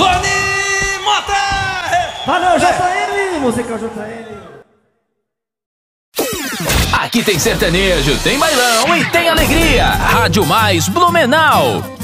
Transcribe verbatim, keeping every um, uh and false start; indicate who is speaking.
Speaker 1: Rony Mota!
Speaker 2: Valeu, J N! Musical J N!
Speaker 3: Aqui tem sertanejo, tem bailão e tem alegria. Rádio Mais Blumenau.